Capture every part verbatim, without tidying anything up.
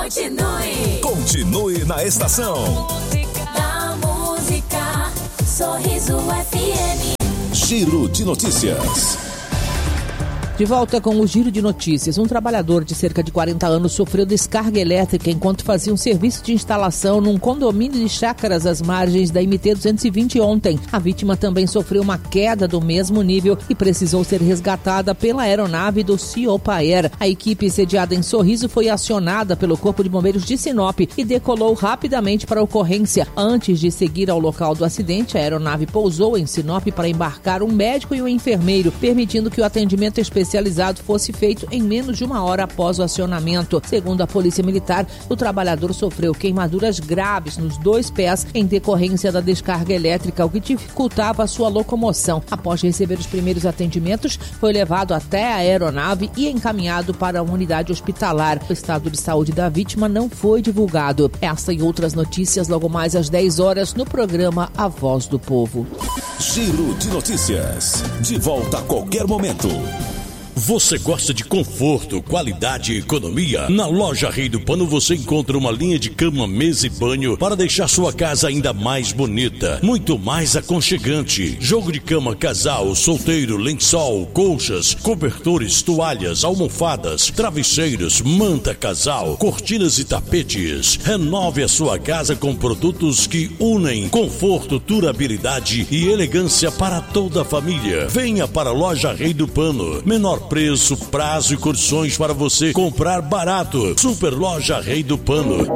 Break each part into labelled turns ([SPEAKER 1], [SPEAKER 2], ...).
[SPEAKER 1] Continue.
[SPEAKER 2] Continue na estação.
[SPEAKER 1] Da música, Sorriso F M.
[SPEAKER 2] Giro de notícias.
[SPEAKER 3] De volta com o Giro de Notícias. Um trabalhador de cerca de quarenta anos sofreu descarga elétrica enquanto fazia um serviço de instalação num condomínio de chácaras às margens da M T duzentos e vinte ontem. A vítima também sofreu uma queda do mesmo nível e precisou ser resgatada pela aeronave do Ciopaer. A equipe sediada em Sorriso foi acionada pelo Corpo de Bombeiros de Sinop e decolou rapidamente para a ocorrência. Antes de seguir ao local do acidente, a aeronave pousou em Sinop para embarcar um médico e um enfermeiro, permitindo que o atendimento especializado especializado fosse feito em menos de uma hora após o acionamento. Segundo a Polícia Militar, o trabalhador sofreu queimaduras graves nos dois pés em decorrência da descarga elétrica, o que dificultava a sua locomoção. Após receber os primeiros atendimentos, foi levado até a aeronave e encaminhado para uma unidade hospitalar. O estado de saúde da vítima não foi divulgado. Essa e outras notícias logo mais às dez horas no programa A Voz do Povo.
[SPEAKER 2] Giro de notícias. De volta a qualquer momento.
[SPEAKER 4] Você gosta de conforto, qualidade e economia? Na loja Rei do Pano você encontra uma linha de cama, mesa e banho para deixar sua casa ainda mais bonita, muito mais aconchegante. Jogo de cama casal, solteiro, lençol, colchas, cobertores, toalhas, almofadas, travesseiros, manta casal, cortinas e tapetes. Renove a sua casa com produtos que unem conforto, durabilidade e elegância para toda a família. Venha para a loja Rei do Pano. Menor preço, prazo e condições para você comprar barato. Super Loja Rei do Pano.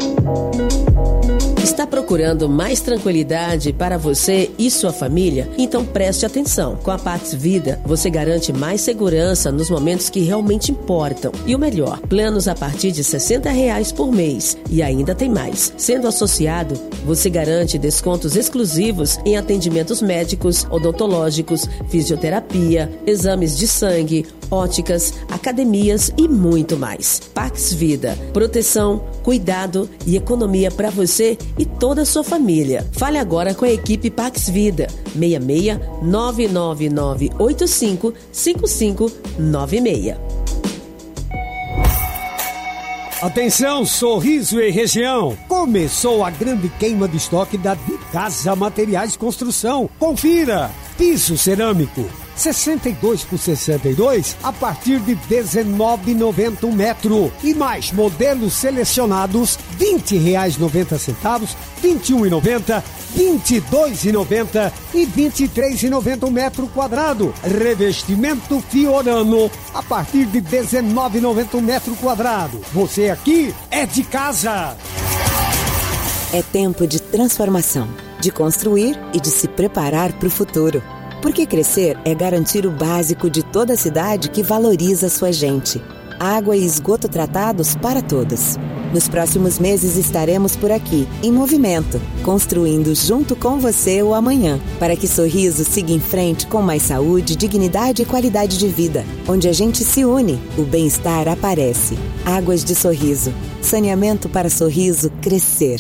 [SPEAKER 5] Está procurando mais tranquilidade para você e sua família? Então preste atenção. Com a Pax Vida, você garante mais segurança nos momentos que realmente importam. E o melhor, planos a partir de sessenta reais por mês. E ainda tem mais. Sendo associado, você garante descontos exclusivos em atendimentos médicos, odontológicos, fisioterapia, exames de sangue, óticas, academias e muito mais. Pax Vida, proteção, cuidado e economia para você e toda a sua família. Fale agora com a equipe Pax Vida. seis seis nove nove nove oito cinco cinco cinco nove seis.
[SPEAKER 6] Atenção, Sorriso e região! Começou a grande queima de estoque da De Casa Materiais Construção. Confira! Piso cerâmico sessenta e dois por sessenta e dois a partir de dezenove reais e noventa centavos um metro. E mais modelos selecionados vinte reais e noventa centavos, vinte e um reais e noventa centavos, vinte e dois reais e noventa centavos e vinte e três reais e noventa centavos um metro quadrado. Revestimento Fiorano a partir de dezenove reais e noventa centavos um metro quadrado. Você aqui é de casa.
[SPEAKER 7] É tempo de transformação, de construir e de se preparar para o futuro. Porque crescer é garantir o básico de toda a cidade que valoriza sua gente. Água e esgoto tratados para todos. Nos próximos meses estaremos por aqui, em movimento, construindo junto com você o amanhã, para que Sorriso siga em frente com mais saúde, dignidade e qualidade de vida. Onde a gente se une, o bem-estar aparece. Águas de Sorriso. Saneamento para Sorriso crescer.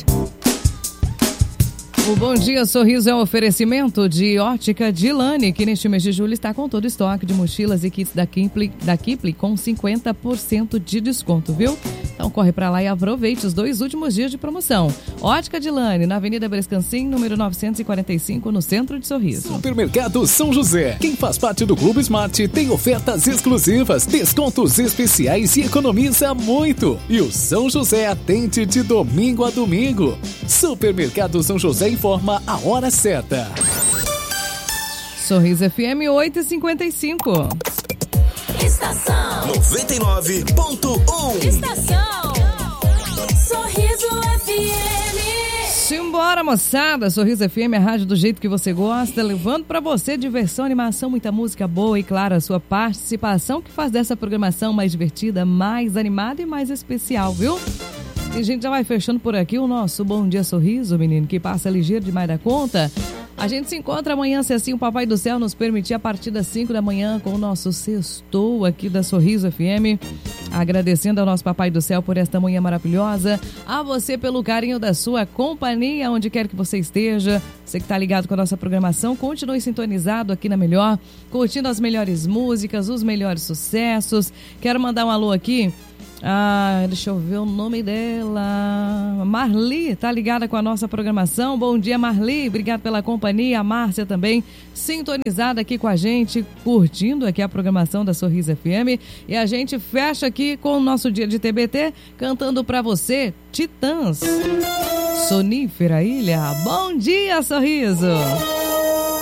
[SPEAKER 8] O Bom Dia Sorriso é um oferecimento de Ótica Dilane, que neste mês de julho está com todo o estoque de mochilas e kits da Kipling, da Kipling com cinquenta por cento de desconto, viu? Então corre pra lá e aproveite os dois últimos dias de promoção. Ótica Dilane, na Avenida Brescancim, número novecentos e quarenta e cinco, no centro de Sorriso.
[SPEAKER 9] Supermercado São José. Quem faz parte do Clube Smart tem ofertas exclusivas, descontos especiais e economiza muito. E o São José atende de domingo a domingo. Supermercado São José informa a hora certa.
[SPEAKER 8] Sorriso F M oito e cinquenta e cinco.
[SPEAKER 1] Estação
[SPEAKER 2] noventa e nove ponto um.
[SPEAKER 1] Estação Sorriso F M.
[SPEAKER 8] Simbora, moçada! Sorriso F M, a rádio do jeito que você gosta, levando pra você diversão, animação, muita música boa e, claro, a sua participação que faz dessa programação mais divertida, mais animada e mais especial, viu? E a gente já vai fechando por aqui o nosso Bom Dia Sorriso, menino, que passa ligeiro demais da conta. A gente se encontra amanhã, se assim o Papai do Céu nos permitir, a partir das cinco da manhã, com o nosso Sextou aqui da Sorriso F M. Agradecendo ao nosso Papai do Céu por esta manhã maravilhosa. A você pelo carinho da sua companhia, onde quer que você esteja. Você que está ligado com a nossa programação, continue sintonizado aqui na Melhor, curtindo as melhores músicas, os melhores sucessos. Quero mandar um alô aqui Ah, deixa eu ver o nome dela. Marli, tá ligada com a nossa programação. Bom dia, Marli. Obrigado pela companhia. A Márcia também sintonizada aqui com a gente, curtindo aqui a programação da Sorriso F M. E a gente fecha aqui com o nosso dia de T B T, cantando pra você, Titãs. Sonífera Ilha. Bom dia, Sorriso.